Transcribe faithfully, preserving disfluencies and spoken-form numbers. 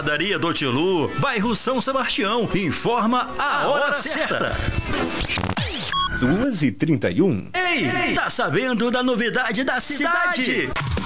Padaria do Tilu, bairro São Sebastião, informa a hora certa. duas e trinta e um. Ei, tá sabendo da novidade da cidade?